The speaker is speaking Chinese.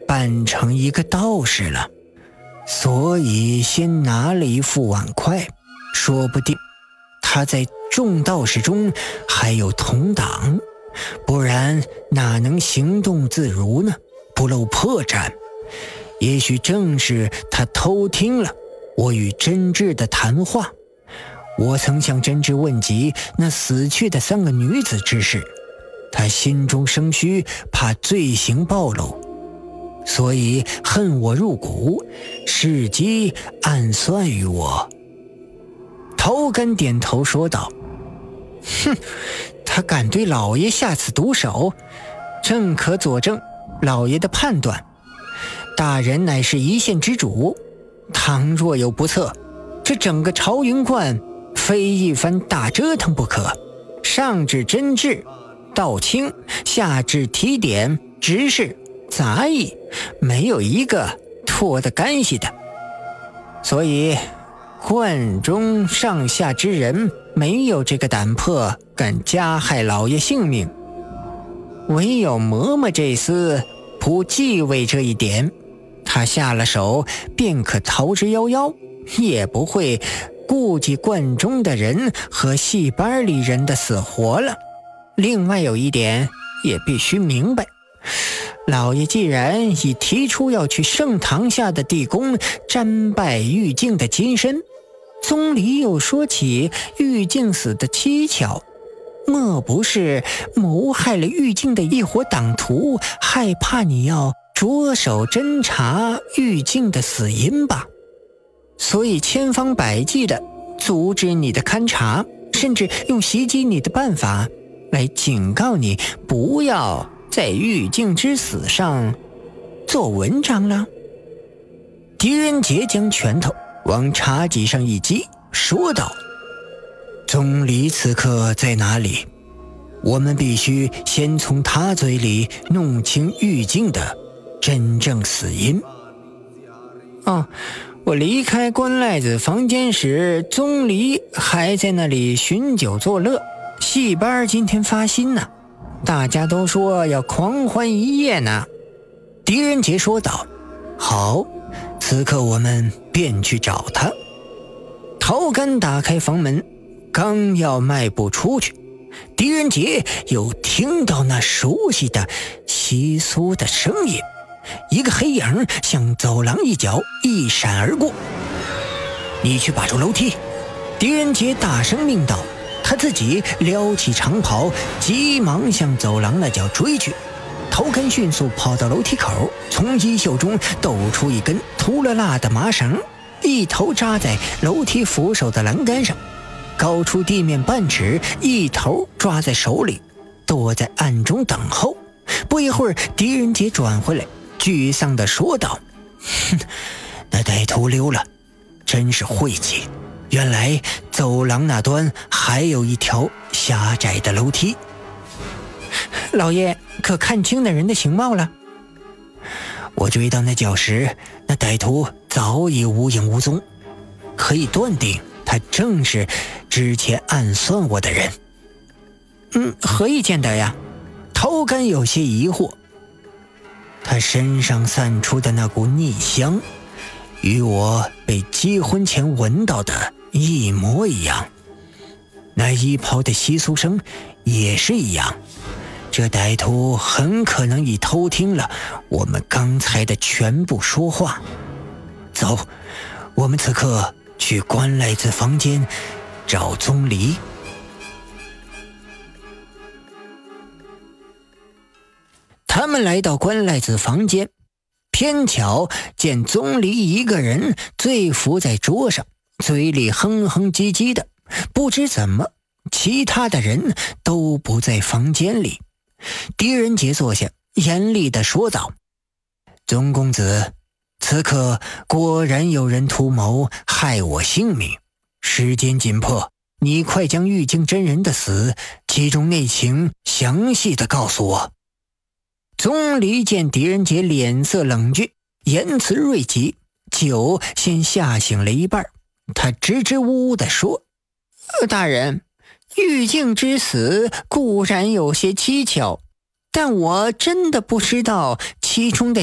扮成一个道士了，所以先拿了一副碗筷，说不定他在众道士中还有同党，不然哪能行动自如呢？不露破绽。也许正是他偷听了我与真挚的谈话。我曾向真挚问及那死去的3个女子之事，他心中生虚，怕罪行暴露，所以恨我入骨，伺机暗算于我。头根点头说道：哼，他敢对老爷下此毒手，正可佐证老爷的判断。大人乃是一县之主，倘若有不测，这整个朝云观非一番大折腾不可。上至真治、道清，下至提点、执事、杂役，没有一个脱得干系的。所以观中上下之人没有这个胆魄敢加害老爷性命，唯有嬷嬷这厮不忌讳这一点，他下了手便可逃之夭夭，也不会顾及观中的人和戏班里人的死活了。另外有一点也必须明白，老爷既然已提出要去圣堂下的地宫瞻拜玉净的金身，宗里又说起玉净死的蹊跷，莫不是谋害了玉净的一伙党徒，害怕你要着手侦查玉净的死因吧？所以千方百计的阻止你的勘察，甚至用袭击你的办法来警告你不要在玉净之死上做文章了。狄仁杰将拳头往茶几上一击，说道：宗理此刻在哪里？我们必须先从他嘴里弄清玉净的真正死因。我离开关赖子房间时，宗理还在那里寻酒作乐，戏班今天发新呢，大家都说要狂欢一夜呢。狄仁杰说道：好，此刻我们便去找他。陶干打开房门，刚要迈步出去，狄仁杰又听到那熟悉的窸窣的声音，一个黑影向走廊一角一闪而过。你去把住楼梯，狄仁杰大声命道，他自己撩起长袍，急忙向走廊那角追去。头根迅速跑到楼梯口，从衣袖中抖出一根秃了蜡的麻绳，一头扎在楼梯扶手的栏杆上，高出地面半尺，一头抓在手里，躲在暗中等候。不一会儿，狄仁杰转回来，沮丧地说道：那歹徒溜了，真是晦气，原来走廊那端还有一条狭窄的楼梯。老爷可看清那人的形貌了？我追到那角时，那歹徒早已无影无踪，可以断定他正是之前暗算我的人。何以见得呀？头干有些疑惑。他身上散出的那股逆香，与我被结婚前闻到的一模一样，那衣袍的窸窣声也是一样。这歹徒很可能已偷听了我们刚才的全部说话。走，我们此刻去关赖子房间找宗理。他们来到关赖子房间，偏巧见宗理一个人醉伏在桌上，嘴里哼哼唧唧的，不知怎么其他的人都不在房间里。狄仁杰坐下，严厉地说道：宗公子，此刻果然有人图谋害我性命，时间紧迫，你快将玉净真人的死其中内情详细地告诉我。宗理见狄仁杰脸色冷峻，言辞锐极，酒先吓醒了一半，他支支吾吾地说：大人，玉净之死固然有些蹊跷，但我真的不知道其中的